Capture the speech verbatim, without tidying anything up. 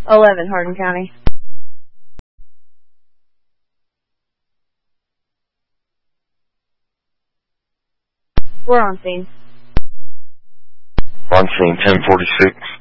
eleven, Hardin County. We're on scene. On scene, ten forty-six.